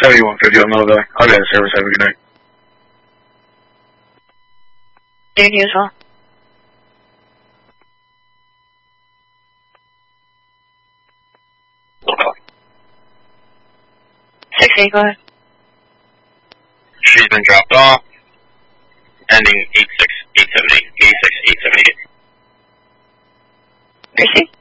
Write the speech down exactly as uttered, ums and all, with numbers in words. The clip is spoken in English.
seventy-one fifty on Melville. I'll be in service. Have a good night. Thank you as well. six eight, go ahead. She's been dropped off. Ending eight six eight seven eight. eighty-six eight seven eight. Gracie?